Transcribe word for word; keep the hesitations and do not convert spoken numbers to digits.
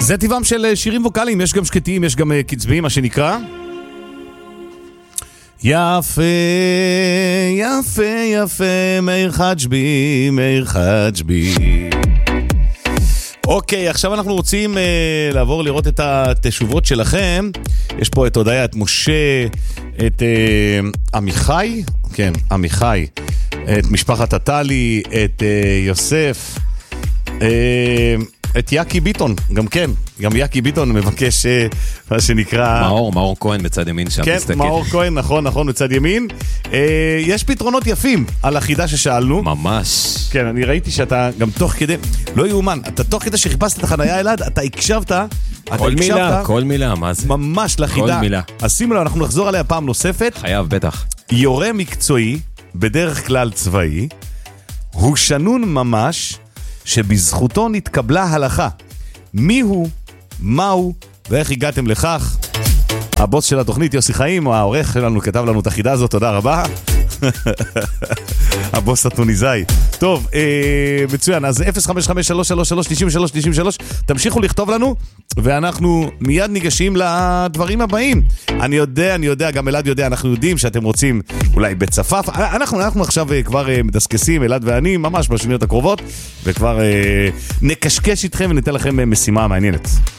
זה טבעם של שירים ווקליים, יש גם שקטים, יש גם קצביים, מה שנקרא. יפה, יפה, יפה, מאיר חג'בי, מאיר חג'בי. אוקיי, עכשיו אנחנו רוצים אה, לעבור לראות את התשובות שלכם. יש פה את הודיה, את משה, את אה, עמיחי, כן, עמיחי, את משפחת הטלי, את אה, יוסף, אה, את יקי ביטון, גם כן, גם יקי ביטון מבקש אה, מה שנקרא... מאור, מאור כהן בצד ימין שם, כן, תסתכל. מאור כהן, נכון, נכון, בצד ימין. אה, יש פתרונות יפים על החידה ששאלנו. ממש. כן, אני ראיתי שאתה גם תוך כדי, לא יאומן, אתה תוך כדי שחיפשת את החנייה אלעד, אתה הקשבת, כל מילה, כל מילה, מה זה? ממש לחידה. כל מילה. אז שימו לו, אנחנו נחזור עליה פעם נוספת. חייב, בטח. יורה מקצועי, בדרך כלל צבאי, הוא שנון ממש, שבזכותו נתקבלה הלכה. מי הוא, מהו, ואיך הגעתם לכך? הבוס של התוכנית, יוסי חיים, או העורך שלנו, כתב לנו את החידה הזאת, תודה רבה. הבוס הטוניזאי. טוב, אה, מצוין, אז אפס חמש חמש שלוש שלוש שלוש תשעים ושלוש תשעים ושלוש, תמשיכו לכתוב לנו, ואנחנו מיד ניגשים לדברים הבאים. אני יודע, אני יודע, גם אלעד יודע, אנחנו יודעים שאתם רוצים אולי בצפף, אנחנו, אנחנו עכשיו כבר אה, מדסקסים, אלעד ואני, ממש בשניות הקרובות, וכבר אה, נקשקש איתכם וניתן לכם משימה מעניינת.